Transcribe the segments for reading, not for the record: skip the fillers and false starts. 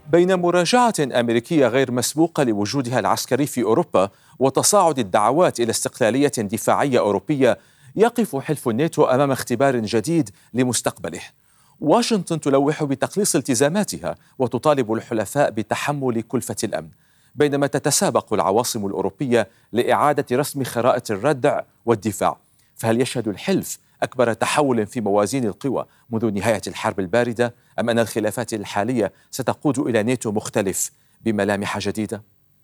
بين مراجعة أمريكية غير مسبوقة لوجودها العسكري في أوروبا وتصاعد الدعوات إلى استقلالية دفاعية أوروبية، يقف حلف الناتو أمام اختبار جديد لمستقبله. واشنطن تلوح بتقليص التزاماتها وتطالب الحلفاء بتحمل كلفة الأمن، بينما تتسابق العواصم الأوروبية لإعادة رسم خرائط الردع والدفاع. فهل يشهد الحلف أكبر تحول في موازين القوى منذ نهاية الحرب الباردة، أم أن الخلافات الحالية ستقود إلى ناتو مختلف بملامح جديدة؟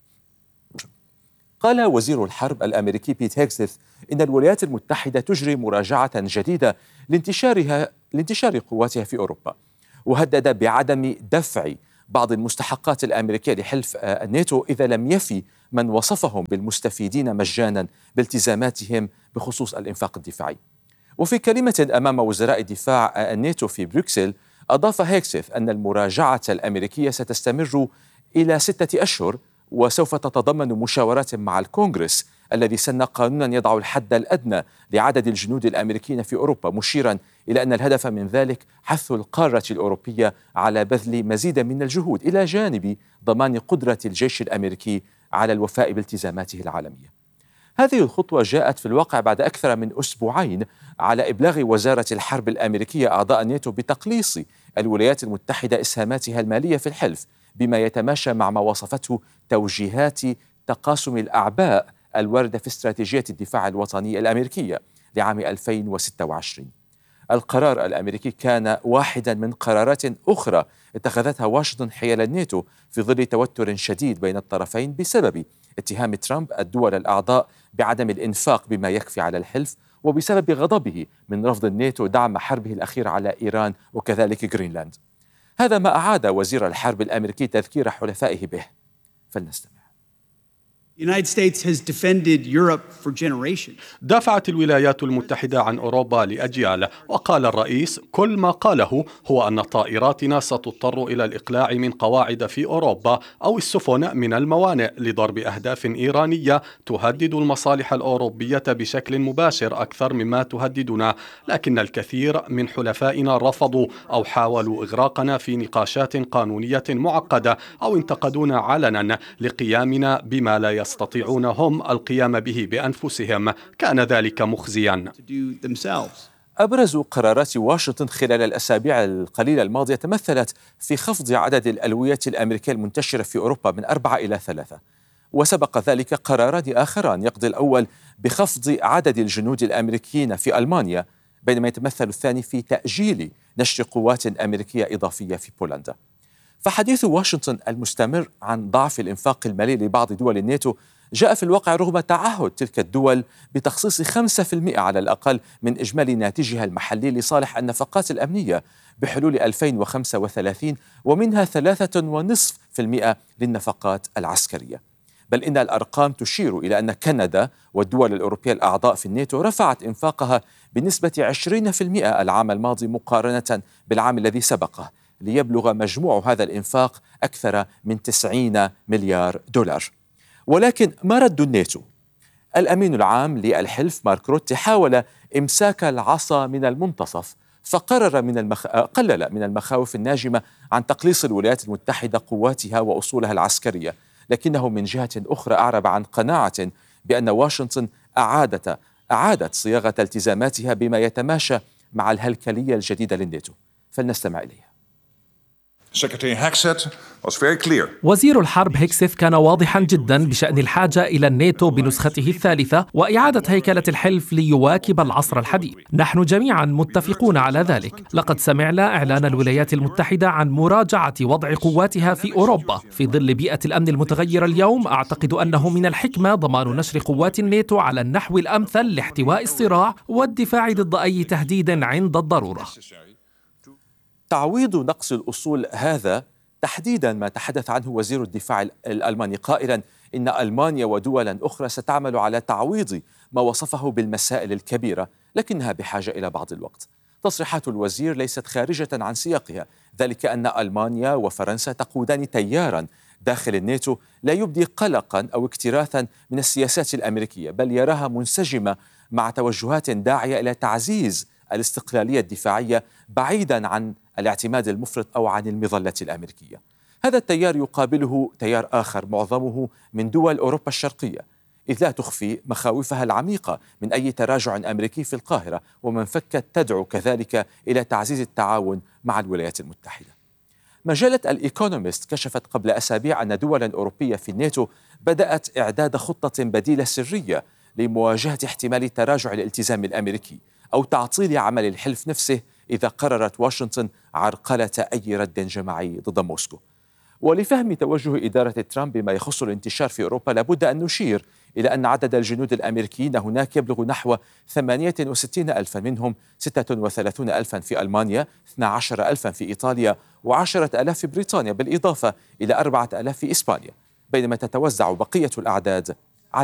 قال وزير الحرب الأمريكي بيت هيكسث إن الولايات المتحدة تجري مراجعة جديدة لانتشار قواتها في أوروبا، وهدد بعدم دفع بعض المستحقات الأمريكية لحلف الناتو إذا لم يفي من وصفهم بالمستفيدين مجانا بالتزاماتهم بخصوص الإنفاق الدفاعي. وفي كلمة أمام وزراء دفاع الناتو في بروكسل، أضاف هيكسث أن المراجعة الأمريكية ستستمر إلى 6 أشهر، وسوف تتضمن مشاورات مع الكونغرس الذي سن قانونا يضع الحد الأدنى لعدد الجنود الأمريكيين في أوروبا، مشيرا إلى أن الهدف من ذلك حث القارة الأوروبية على بذل مزيد من الجهود إلى جانب ضمان قدرة الجيش الأمريكي على الوفاء بالتزاماته العالمية. هذه الخطوة جاءت في الواقع بعد أكثر من أسبوعين على إبلاغ وزارة الحرب الأمريكية أعضاء الناتو بتقليص الولايات المتحدة إسهاماتها المالية في الحلف، بما يتماشى مع ما وصفته توجيهات تقاسم الأعباء الواردة في استراتيجية الدفاع الوطني الأمريكية لعام 2026. القرار الأمريكي كان واحدا من قرارات أخرى اتخذتها واشنطن حيال الناتو في ظل توتر شديد بين الطرفين بسبب اتهام ترامب الدول الأعضاء بعدم الإنفاق بما يكفي على الحلف، وبسبب غضبه من رفض الناتو دعم حربه الأخير على إيران وكذلك جرينلاند. هذا ما أعاد وزير الحرب الأمريكي تذكير حلفائه به، فلنستمع. دافعت الولايات المتحدة عن أوروبا لأجيال، وقال الرئيس كل ما قاله هو أن طائراتنا ستضطر إلى الإقلاع من قواعد في أوروبا أو السفن من الموانئ لضرب أهداف إيرانية تهدد المصالح الأوروبية بشكل مباشر أكثر مما تهددنا، لكن الكثير من حلفائنا رفضوا أو حاولوا إغراقنا في نقاشات قانونية معقدة أو انتقدونا علنا لقيامنا بما لا يستطيعون هم القيام به بأنفسهم. كان ذلك مخزيا. أبرز قرارات واشنطن خلال الأسابيع القليلة الماضية تمثلت في خفض عدد الألوية الأمريكية المنتشرة في أوروبا من 4 إلى 3، وسبق ذلك قراران آخران، يقضي الأول بخفض عدد الجنود الأمريكيين في ألمانيا، بينما يتمثل الثاني في تأجيل نشر قوات أمريكية إضافية في بولندا. فحديث واشنطن المستمر عن ضعف الإنفاق المالي لبعض دول الناتو جاء في الواقع رغم تعهد تلك الدول بتخصيص 5% على الأقل من إجمالي ناتجها المحلي لصالح النفقات الأمنية بحلول 2035، ومنها 3.5% للنفقات العسكرية. بل إن الأرقام تشير إلى أن كندا والدول الأوروبية الأعضاء في الناتو رفعت إنفاقها بنسبة 20% العام الماضي مقارنة بالعام الذي سبقه، ليبلغ مجموع هذا الإنفاق أكثر من 90 مليار دولار. ولكن ما رد الناتو؟ الأمين العام للحلف مارك روتي حاول إمساك العصا من المنتصف، فقرر قلل من المخاوف الناجمة عن تقليص الولايات المتحدة قواتها وأصولها العسكرية، لكنه من جهة أخرى أعرب عن قناعة بأن واشنطن أعادت صياغة التزاماتها بما يتماشى مع الهيكلية الجديدة للناتو. فلنستمع إليه. وزير الحرب هيكسث كان واضحا جدا بشأن الحاجة إلى الناتو بنسخته الثالثة وإعادة هيكلة الحلف ليواكب العصر الحديث. نحن جميعا متفقون على ذلك. لقد سمعنا إعلان الولايات المتحدة عن مراجعة وضع قواتها في أوروبا في ظل بيئة الأمن المتغيرة اليوم. أعتقد أنه من الحكمة ضمان نشر قوات الناتو على النحو الأمثل لاحتواء الصراع والدفاع ضد أي تهديد عند الضرورة. تعويض نقص الأصول هذا تحديدا ما تحدث عنه وزير الدفاع الألماني، قائلا إن ألمانيا ودولا أخرى ستعمل على تعويض ما وصفه بالمسائل الكبيرة، لكنها بحاجة إلى بعض الوقت. تصريحات الوزير ليست خارجة عن سياقها، ذلك أن ألمانيا وفرنسا تقودان تيارا داخل الناتو لا يبدي قلقا أو اكتراثا من السياسات الأمريكية، بل يراها منسجمة مع توجهات داعية إلى تعزيز الاستقلالية الدفاعية بعيدا عن الاعتماد المفرط أو عن المظلة الأمريكية. هذا التيار يقابله تيار آخر معظمه من دول أوروبا الشرقية، إذ لا تخفي مخاوفها العميقة من أي تراجع أمريكي في القاهرة، ومن فكت تدعو كذلك إلى تعزيز التعاون مع الولايات المتحدة. مجلة الإيكونومست كشفت قبل أسابيع أن دولا أوروبية في الناتو بدأت إعداد خطة بديلة سرية لمواجهة احتمال تراجع الالتزام الأمريكي أو تعطيل عمل الحلف نفسه إذا قررت واشنطن عرقلة أي رد جماعي ضد موسكو. ولفهم توجه إدارة ترامب بما يخص الانتشار في أوروبا لابد أن نشير إلى أن عدد الجنود الأمريكيين هناك يبلغ نحو 68 ألفا، منهم 36 ألفا في ألمانيا، 12 ألفا في إيطاليا، و10 ألاف في بريطانيا، بالإضافة إلى 4 ألاف في إسبانيا، بينما تتوزع بقية الأعداد